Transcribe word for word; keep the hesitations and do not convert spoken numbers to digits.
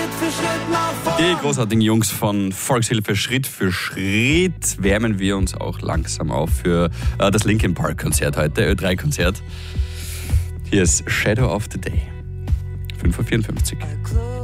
für Schritt nach vorn. Die großartigen Jungs von Volkshilfe, Schritt für Schritt wärmen wir uns auch langsam auf für äh, das Linkin Park Konzert heute, Ö drei Konzert. Hier ist Shadow of the Day. fünf Uhr vierundfünfzig.